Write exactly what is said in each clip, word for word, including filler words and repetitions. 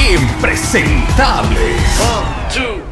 impresentable. One, two.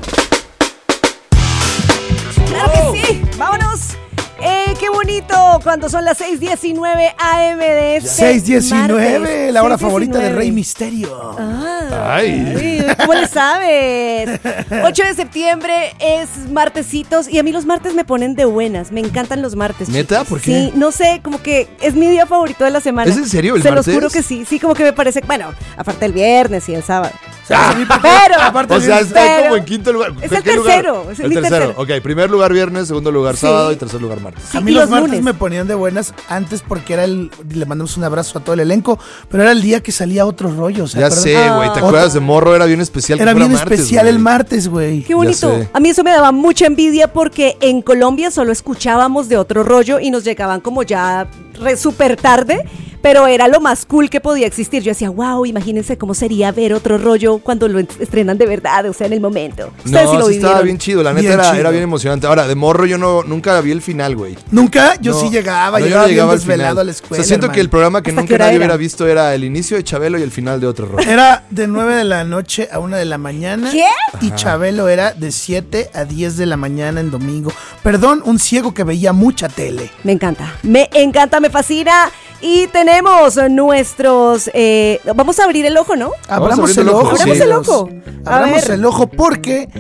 ¡Claro que sí! ¡Vámonos! Eh, ¡Qué bonito! Cuando son las seis diecinueve a eme de este seis diecinueve, martes. la hora seis favorita de diecinueve. Rey Misterio. Ah, Ay. ay, ¿cómo le sabes? ocho de septiembre es martesitos y a mí los martes me ponen de buenas. Me encantan los martes. ¿Neta? chicos. ¿Por qué? Sí, no sé, como que es mi día favorito de la semana. ¿Es en serio el Se martes? los juro que sí. Sí, como que me parece, bueno, aparte el viernes y el sábado. Ah, Pero, aparte O sea, de- está Pero- como en quinto lugar. Es ¿En el qué lugar? tercero, es el mi tercero. tercero. Ok, primer lugar viernes, segundo lugar Sí. sábado y tercer lugar martes. Sí, a mí y los, los martes lunes. me ponían de buenas antes porque era el. Le mandamos un abrazo a todo el elenco, pero era el día que salía otro rollo. ¿Se Ya acuerdan? sé, güey. ¿Te Ah. acuerdas de morro? Era bien especial. que Era fuera bien martes, especial güey. el martes, güey. qué bonito. sé. A mí eso me daba mucha envidia porque en Colombia solo escuchábamos de otro rollo y nos llegaban como ya re súper tarde, pero era lo más cool que podía existir. Yo decía, wow, imagínense cómo sería ver otro rollo cuando lo estrenan de verdad, o sea, en el momento. Ustedes No, sí lo sí vivieron. estaba bien chido. La neta Bien era, chido. era bien emocionante. Ahora, de morro yo no nunca vi el final, güey. Nunca, yo No, sí llegaba, no, yo llegaba, no bien llegaba al desvelado final. a la escuela. O sea, siento hermano. que el programa que ¿Hasta nunca qué hora nadie era? hubiera visto era el inicio de Chabelo y el final de otro rollo. Era de nueve de la noche a una de la mañana. ¿Qué? Y Chabelo era de siete a diez de la mañana en domingo. Perdón, un ciego que veía mucha tele. Me encanta, me encanta, me fascina. Y tenemos nuestros... eh, vamos a abrir el ojo, ¿no? Abramos abriendo el el ojo. ojo, Abramos sí. el ojo. A Abramos ver. el ojo porque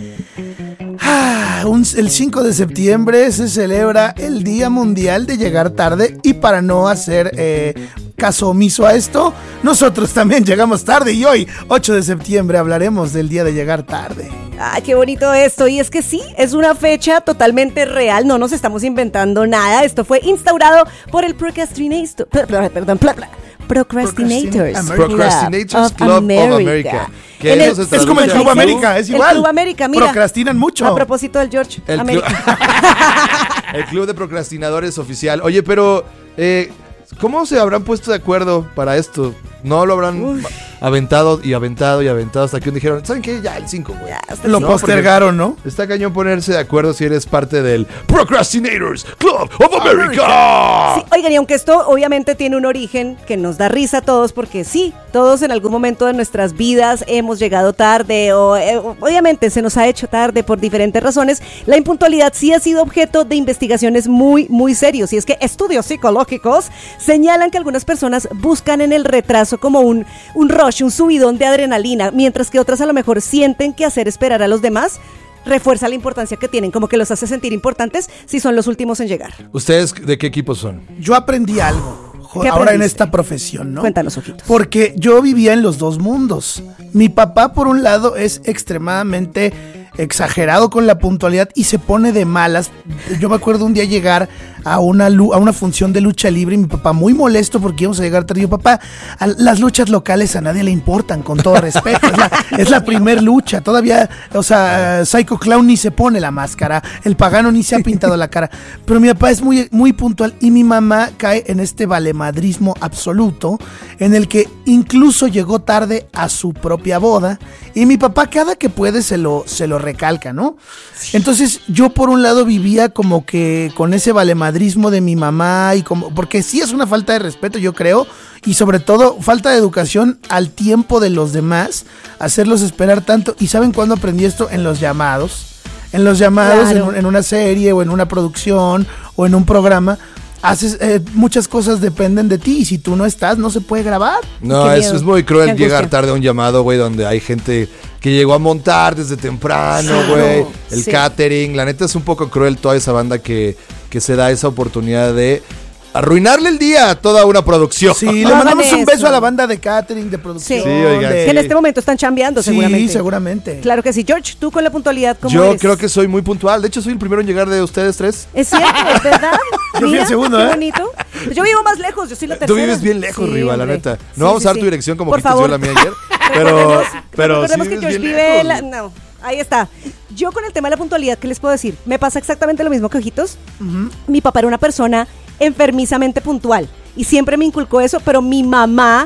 ah, un- el cinco de septiembre se celebra el Día Mundial de Llegar Tarde y para no hacer eh, caso omiso a esto, nosotros también llegamos tarde y hoy, ocho de septiembre, hablaremos del Día de Llegar Tarde. Ay, qué bonito esto. Y es que sí, es una fecha totalmente real. No nos estamos inventando nada. Esto fue instaurado por el Procrastinator. Perdón, pla- pla- Procrastinators. Procrastin- Procrastinators Club of America. Que En eso el- se Es como el traduce Club a- América, es El igual. Club América, mira. Procrastinan mucho. A propósito del George El club, América. el club de procrastinadores oficial. Oye, pero eh, ¿cómo se habrán puesto de acuerdo para esto? No lo habrán Uf. aventado y aventado y aventado hasta que un dijeron, ¿saben qué? Ya, el cinco, güey. Ya, hasta Lo sí. postergaron, ¿no? Está cañón ponerse de acuerdo si eres parte del Procrastinators Club of America. Sí, oigan, y aunque esto obviamente tiene un origen que nos da risa a todos, porque sí, todos en algún momento de nuestras vidas hemos llegado tarde o eh, obviamente se nos ha hecho tarde por diferentes razones, la impuntualidad sí ha sido objeto de investigaciones muy, muy serios. Y es que estudios psicológicos señalan que algunas personas buscan en el retraso como un, un rush, un subidón de adrenalina, mientras que otras a lo mejor sienten que hacer esperar a los demás refuerza la importancia que tienen, como que los hace sentir importantes si son los últimos en llegar. ¿Ustedes de qué equipo son? Yo aprendí algo jo- ¿Qué ahora en aprendiste? esta profesión, ¿no? Cuéntanos, ojitos. Porque yo vivía en los dos mundos. Mi papá, por un lado, es extremadamente exagerado con la puntualidad y se pone de malas. Yo me acuerdo un día llegar a una, lu- a una función de lucha libre y mi papá muy molesto porque íbamos a llegar tarde. Yo, papá, a las luchas locales a nadie le importan, con todo respeto. Es la, es la primer lucha. Todavía, o sea, Psycho Clown ni se pone la máscara. El pagano ni se ha pintado la cara. Pero mi papá es muy, muy puntual y mi mamá cae en este valemadrismo absoluto en el que incluso llegó tarde a su propia boda y mi papá cada que puede se lo, se lo recalca, ¿no? Entonces yo por un lado vivía como que con ese valemadrismo de mi mamá y como, porque sí es una falta de respeto, yo creo, y sobre todo falta de educación al tiempo de los demás, hacerlos esperar tanto. ¿Y saben cuándo aprendí esto? En los llamados. En los llamados, Claro. en, un- en una serie o en una producción o en un programa. Haces, eh, muchas cosas dependen de ti y si tú no estás no se puede grabar. No, Qué es, miedo. es muy Qué cruel angustia. llegar tarde a un llamado, güey, donde hay gente que llegó a montar desde temprano, Claro, güey. El sí. catering. La neta es un poco cruel toda esa banda que, que se da esa oportunidad de arruinarle el día a toda una producción. Sí, No le hagan mandamos un eso. beso a la banda de catering, de producción. Sí. Sí, oigan, de- Que en este momento están chambeando, Sí, seguramente. seguramente. Claro que sí. George, tú con la puntualidad, ¿cómo Yo eres? creo que soy muy puntual. De hecho, soy el primero en llegar de ustedes tres. Es cierto, es verdad. Yo fui Mira, el segundo, qué ¿eh? bonito. Pues yo vivo más lejos, yo soy la Tú tercera. vives bien lejos, Sí, Riva, la hombre. neta. Sí, No vamos sí, a dar sí. tu dirección como Por Quites dio favor. la mía ayer. Pero, Recordemos- pero sí recordemos que vives George bien vive lejos. la- no, ahí está. Yo con el tema de la puntualidad, ¿qué les puedo decir? Me pasa exactamente lo mismo que Ojitos. Mi papá era una persona enfermizamente puntual y siempre me inculcó eso, pero mi mamá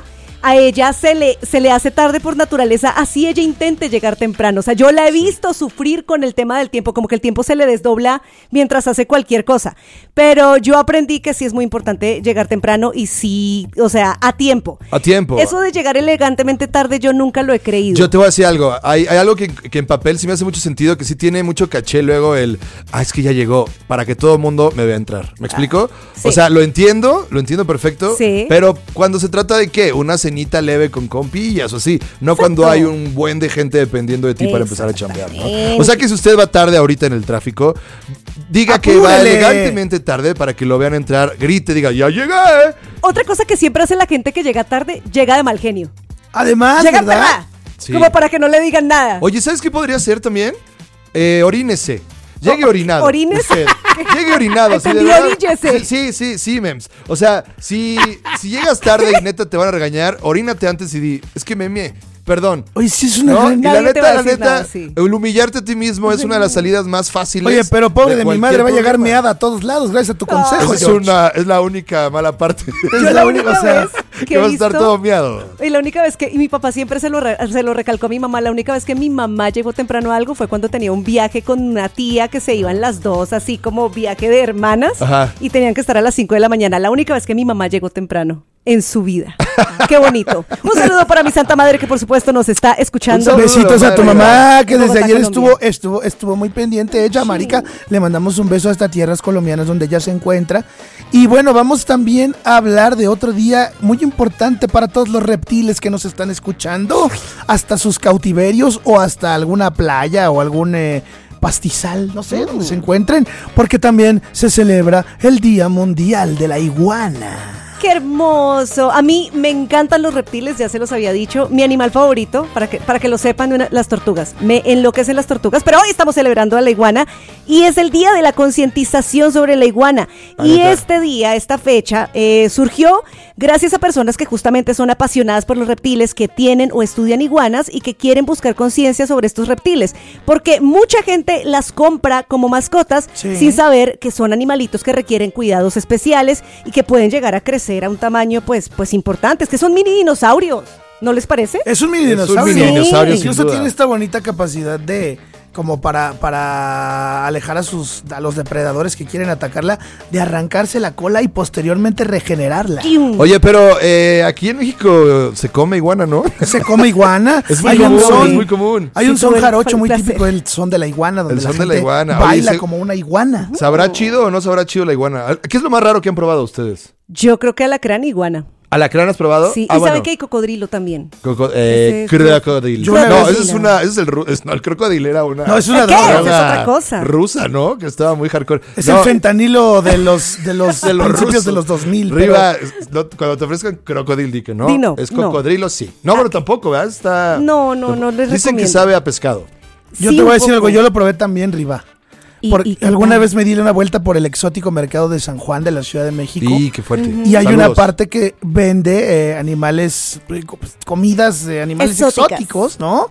a ella se le, se le hace tarde por naturaleza, así ella intente llegar temprano. O sea, yo la he visto sufrir con el tema del tiempo, como que el tiempo se le desdobla mientras hace cualquier cosa. Pero yo aprendí que sí es muy importante llegar temprano y sí, o sea, a tiempo. A tiempo. Eso de llegar elegantemente tarde yo nunca lo he creído. Yo te voy a decir algo. Hay, hay algo que, que en papel sí me hace mucho sentido, que sí tiene mucho caché luego el, ah, es que ya llegó, para que todo el mundo me vea entrar. ¿Me explico? Ah, sí. O sea, lo entiendo, lo entiendo perfecto, Sí. pero cuando se trata de ¿qué? Una cenita leve con compillas o así, no Exacto. cuando hay un buen de gente dependiendo de ti para empezar a chambear, ¿no? Exactamente. O sea que si usted va tarde ahorita en el tráfico, diga que va ¡Apúrele! elegantemente tarde para que lo vean entrar, grite, diga, ya llegué. Otra cosa que siempre hace la gente que llega tarde, llega de mal genio. Además, Llega ¿verdad? perra. Sí. Como para que no le digan nada. Oye, ¿sabes qué podría ser también? Eh, orínese. Llegue O- orinado. orínese. Usted. Llegue orinado. así de Entendí, verdad. oríllese. Sí, sí, sí, sí, mems. O sea, si, si llegas tarde y neta te van a regañar, orínate antes y di, es que me mié, perdón. Oye, sí es una ¿No? gran- Y la Nadie te va a neta, la decir neta, nada, sí. el humillarte a ti mismo es una de las salidas más fáciles. Oye, pero pobre de, mi cualquier madre va a llegar problema. meada a todos lados gracias a tu consejo, Esa es, George. una, es la única mala parte. Es Yo la única, o sea, vez que que he vas a estar visto- todo miado. Y la única vez que, y mi papá siempre se lo, re- se lo recalcó a mi mamá, la única vez que mi mamá llegó temprano a algo fue cuando tenía un viaje con una tía que se iban las dos, así como viaje de hermanas, Ajá. y tenían que estar a las cinco de la mañana. La única vez que mi mamá llegó temprano en su vida. Qué bonito. Un saludo para mi santa madre que por supuesto nos está escuchando. saludo. Besitos a tu Madre, mamá, que desde Bogotá, ayer Colombia. estuvo, estuvo, estuvo muy pendiente ella, Marica. Le mandamos un beso hasta tierras colombianas donde ella se encuentra. Y bueno, vamos también a hablar de otro día muy importante para todos los reptiles que nos están escuchando, hasta sus cautiverios o hasta alguna playa o algún eh, pastizal, no sé, donde se encuentren, porque también se celebra el Día Mundial de la Iguana. ¡Qué hermoso! A mí me encantan los reptiles, ya se los había dicho. Mi animal favorito, para que, para que lo sepan, una- las tortugas. Me enloquecen las tortugas, pero hoy estamos celebrando a la iguana y es el día de la concientización sobre la iguana. Ah, Y neta. este día, esta fecha, eh, surgió gracias a personas que justamente son apasionadas por los reptiles, que tienen o estudian iguanas y que quieren buscar conciencia sobre estos reptiles. Porque mucha gente las compra como mascotas Sí. sin saber que son animalitos que requieren cuidados especiales y que pueden llegar a crecer a un tamaño pues, pues importante. Es que son mini dinosaurios, ¿no les parece? Es un mini Es un dinosaurio. mini dinosaurio, sin Incluso duda. tiene esta bonita capacidad de como para, para alejar a sus a los depredadores que quieren atacarla, de arrancarse la cola y posteriormente regenerarla. ¡Tium! Oye, pero eh, aquí en México se come iguana, ¿no? Se come iguana. Es muy hay un común, son, es muy común. Hay un Sí, son tuve el jarocho muy placer. típico, el son de la iguana, donde El la son de gente la iguana. Oye, baila se- como una iguana. ¿Sabrá chido o no sabrá chido la iguana? ¿Qué es lo más raro que han probado ustedes? Yo creo que alacrán iguana. ¿Alacrán has probado? Sí, Ah, y bueno. saben que hay cocodrilo también. Coco- eh, Ese es- crocodile. Yo una no, vez- ese es una, ese es el ru- es- no, el crocodile era una. No, es una ¿Qué? droga. Esa es otra cosa. Rusa, ¿no? Que estaba muy hardcore. Es No, el fentanilo de los de los, de los principios rusos. de los dos mil. Riva, es- no, cuando te ofrezcan crocodile, di que no. Di no, es no. cocodrilo, sí. No, pero tampoco, ¿verdad? Está. No, no, no les Dicen que recomiendo. sabe a pescado. Yo Sí, te voy a un decir poco. algo, yo lo probé también, Riva. Y- Por- y qué alguna tal. vez me di una vuelta por el exótico mercado de San Juan de la Ciudad de México. Y qué fuerte. Y hay una Saludos. parte que vende eh, animales, eh, co- pues, comidas de animales Exóticas. exóticos, ¿no?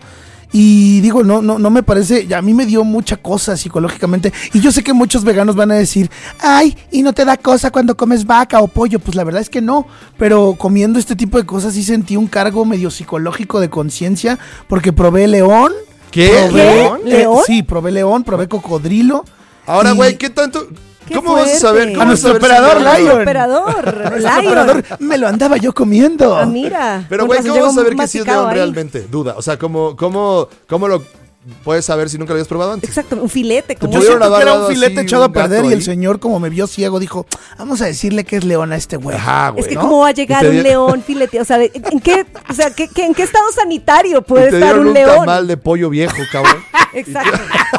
Y digo, no, no, no me parece, a mí me dio mucha cosa psicológicamente. Y yo sé que muchos veganos van a decir, ay, y no te da cosa cuando comes vaca o pollo. Pues la verdad es que no. Pero comiendo este tipo de cosas sí sentí un cargo medio psicológico de conciencia, porque probé león. ¿Qué? Probé, ¿León? eh, ¿León? sí, probé león, probé cocodrilo. Ahora, y- güey, ¿qué tanto? Qué ¿Cómo vas a fuerte. saber? A ¿Cómo nuestro vas a saber si operador, no? Lion. Operador, Nuestro Lion. operador me lo andaba yo comiendo. Ah, mira. Pero, con güey, razón ¿cómo vas a llegó saber que sí es masticado león ahí. realmente? Duda. O sea, ¿cómo, cómo, cómo lo puedes saber si nunca lo habías probado antes? Exacto, un filete. Como Yo pudieron siento que era haber un dado filete así echado a un gato perder y el ahí. señor, como me vio ciego, dijo, vamos a decirle que es león a este güey. Ajá, güey. Es que ¿no? cómo va a Y llegar te un di- león filete, o sea, ¿en en qué, o sea, ¿qué, qué- en qué estado sanitario y puede te estar dieron un un león? tamal de pollo viejo, cabrón. Exacto.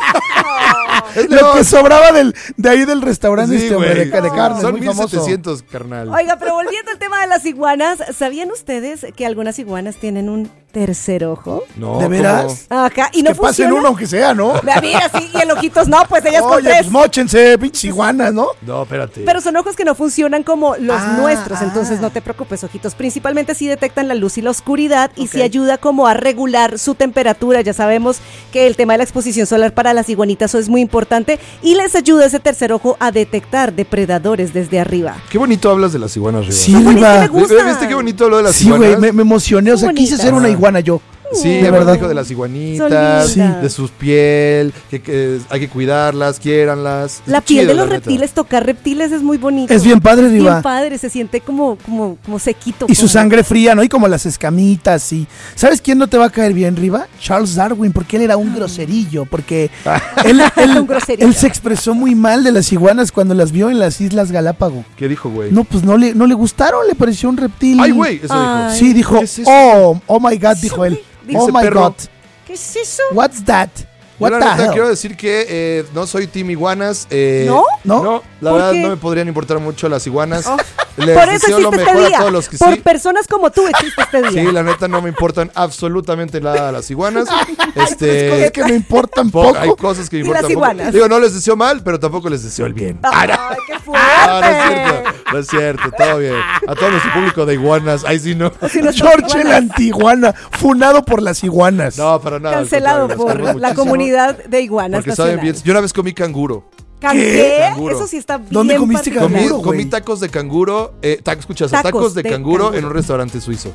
Es Lo león. que sobraba del, de ahí del restaurante Sí, este hombre, de, güey. de carne, Son muy mil famoso. setecientos, carnal. Oiga, pero volviendo al tema de las iguanas, ¿sabían ustedes que algunas iguanas tienen un tercer ojo? No, ¿De ¿cómo? veras? Ajá, y no que pasen funciona. uno aunque sea, ¿no? Ah, Mira, sí, y el ojitos no, pues ellas con Oye, tres. pues móchense, pinches iguanas, ¿no? No, espérate. Pero son ojos que no funcionan como los Ah, nuestros, entonces ah. no te preocupes, ojitos. Principalmente sí detectan la luz y la oscuridad y sí Ok. ayuda como a regular su temperatura. Ya sabemos que el tema de la exposición solar para las iguanitas es muy importante y les ayuda ese tercer ojo a detectar depredadores desde arriba. Qué bonito hablas de las iguanas, Riva. Sí, Qué bonito, Riva. me gusta. ¿Viste qué bonito lo de las Sí, iguanas? güey, me, me emocioné. O sea, Son quise bonitas. ser una iguana yo. Sí, de de verdad. verdad. De las iguanitas, Son lindas. de su piel, que, que hay que cuidarlas, quiéranlas. La Está piel chido, de los la neta. reptiles, tocar reptiles es muy bonito. Es bien padre, Bien Riva. padre, se siente como, como, como sequito. Y su como- sangre fría, ¿no? Y como las escamitas, y... ¿Sabes quién no te va a caer bien, Riva? Charles Darwin, porque él era un groserillo, porque él, él- Un groserillo. él se expresó muy mal de las iguanas cuando las vio en las Islas Galápagos. ¿Qué dijo, güey? No, pues no le, no le gustaron, le pareció un reptil. Ay, güey, eso Ay. dijo. Sí, dijo, ¿Qué es eso? oh, oh my God, dijo él. Dice Oh my perro. God, ¿Qué es eso? what's that? Yo What la the neta hell? quiero decir que eh, no soy team iguanas. eh, ¿No? ¿No? No, la ¿Por verdad qué? no me podrían importar mucho las iguanas. Oh. Les Por eso deseo lo existe mejor este a día. todos los que Por sí. personas como tú existe este día. Sí, la neta no me importan absolutamente nada las iguanas. Hay este, cosas que me importan po- poco. hay cosas que me Y importan las poco. iguanas. Digo, no les deseo mal, pero tampoco les deseo el bien. Ay, Ah, qué no, fuerte. no, no es cierto, no es cierto, todo bien. A todo nuestro público de iguanas, ahí sí no. Si no son George el iguanas. antiguana, funado por las iguanas. No, para nada. al Cancelado contrario, las por amo la muchísimo, comunidad de iguanas Porque saben bien. nacionales. Yo una vez comí canguro. ¿Can- ¿Qué? ¿Qué? Canguro. Eso sí está bien ¿Dónde comiste particular. Comí, Canguro, comí güey. tacos de canguro, eh, tacos, escuchas, Tacos tacos de, de canguro, canguro. en un restaurante suizo.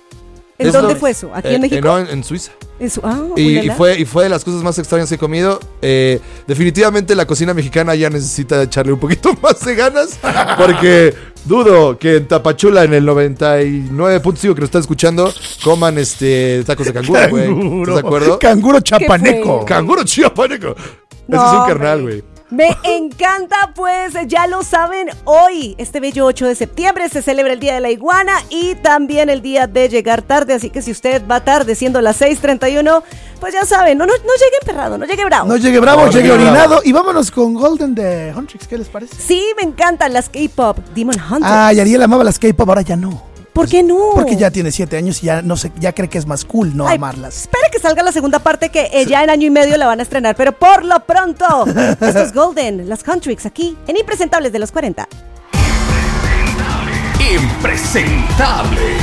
¿En Es dónde lo- fue eso? ¿Aquí eh, en México? eh, no, en, en Suiza. En su- ah, Y, y ulala. fue, y fue de las cosas más extrañas que he comido. Eh, definitivamente la cocina mexicana ya necesita echarle un poquito más de ganas. Porque dudo que en Tapachula, en el noventa y nueve punto cinco que nos están escuchando, coman este tacos de canguro, güey. ¿Estás de acuerdo? Canguro chapaneco. fue? Canguro chiapaneco. No, Ese es un hombre. carnal, güey. Me encanta, pues ya lo saben, hoy, este bello ocho de septiembre, se celebra el Día de la Iguana y también el día de llegar tarde, así que si usted va tarde siendo las seis treinta y uno, pues ya saben, no, no, no llegue emperrado, no llegue bravo. No llegue bravo, No, llegue llegue orinado. bravo. Y vámonos con Golden de Huntrix, ¿qué les parece? Sí, me encantan las K-pop, Demon Hunter. Ah, y Ariel amaba las K-pop, ahora ya no. ¿Por qué no? Porque ya tiene siete años y ya no sé, ya cree que es más cool no Ay, amarlas. Espera que salga la segunda parte que eh, ya en año y medio la van a estrenar, pero por lo pronto, esto es Golden, las Huntrix aquí en Impresentables de los cuarenta. Impresentable.